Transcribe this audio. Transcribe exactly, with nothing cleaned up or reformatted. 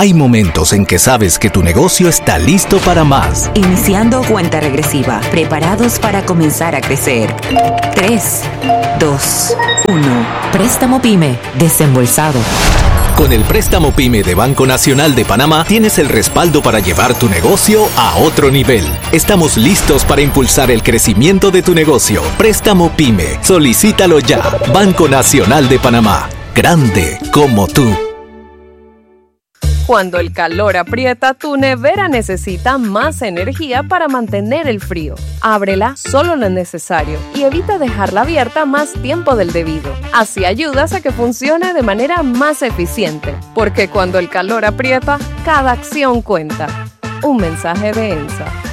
Hay momentos en que sabes que tu negocio está listo para más. Iniciando cuenta regresiva, preparados para comenzar a crecer. tres, dos, uno. Préstamo PYME, desembolsado. Con el préstamo PYME de Banco Nacional de Panamá tienes el respaldo para llevar tu negocio a otro nivel. Estamos listos para impulsar el crecimiento de tu negocio. Préstamo PYME. Solicítalo ya. Banco Nacional de Panamá. Grande como tú. Cuando el calor aprieta, tu nevera necesita más energía para mantener el frío. Ábrela solo lo necesario y evita dejarla abierta más tiempo del debido. Así ayudas a que funcione de manera más eficiente, porque cuando el calor aprieta, cada acción cuenta. Un mensaje de ENSA.